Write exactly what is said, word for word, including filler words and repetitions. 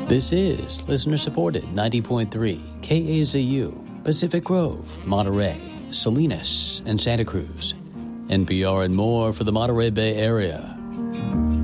This is listener-supported ninety point three K A Z U, Pacific Grove, Monterey, Salinas, and Santa Cruz. N P R and more for the Monterey Bay Area.